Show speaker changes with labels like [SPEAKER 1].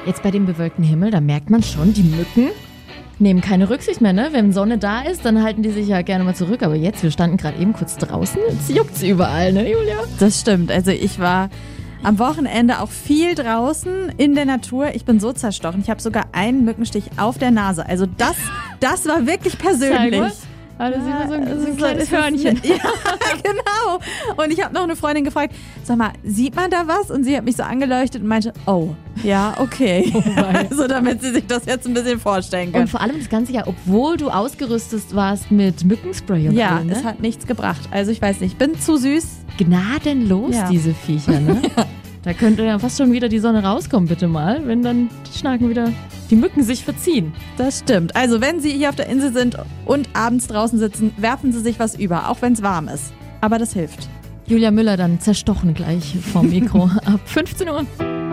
[SPEAKER 1] Jetzt bei dem bewölkten Himmel, da merkt man schon, die Mücken nehmen keine Rücksicht mehr, ne? Wenn Sonne da ist, dann halten die sich ja gerne mal zurück. Aber jetzt, wir standen gerade eben kurz draußen, jetzt juckt's überall, ne, Julia?
[SPEAKER 2] Das stimmt. Also ich war am Wochenende auch viel draußen in der Natur. Ich bin so zerstochen. Ich habe sogar einen Mückenstich auf der Nase. Also das war wirklich persönlich.
[SPEAKER 1] Da sieht man so ein kleines Hörnchen.
[SPEAKER 2] Ja, genau. Und ich habe noch eine Freundin gefragt, sag mal, sieht man da was? Und sie hat mich so angeleuchtet und meinte, oh, ja, okay.
[SPEAKER 1] Oh
[SPEAKER 2] also damit sie sich das jetzt ein bisschen vorstellen kann.
[SPEAKER 1] Und vor allem das ganze Jahr, obwohl du ausgerüstet warst mit Mückenspray und
[SPEAKER 2] ja,
[SPEAKER 1] allem, ne?
[SPEAKER 2] es hat nichts gebracht. Also ich weiß nicht, ich bin zu süß.
[SPEAKER 1] Gnadenlos,
[SPEAKER 2] Ja.
[SPEAKER 1] diese Viecher, ne? Ja. Da könnte ja fast schon wieder die Sonne rauskommen, bitte mal, wenn dann die Mücken sich verziehen.
[SPEAKER 2] Das stimmt. Also wenn Sie hier auf der Insel sind und abends draußen sitzen, werfen Sie sich was über, auch wenn es warm ist. Aber das hilft.
[SPEAKER 1] Julia Müller dann zerstochen gleich vom Mikro ab 15 Uhr.